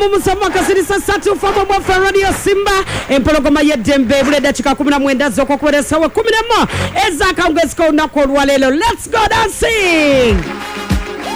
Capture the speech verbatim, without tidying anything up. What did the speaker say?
Musoma kasirisa satu famo mwa Radio Simba empologoma yedembe bule dakika kumi na mwenda zoko kwelesa wa kumi na mo eza kangwesiko unako lwalelo. Let's go dancing.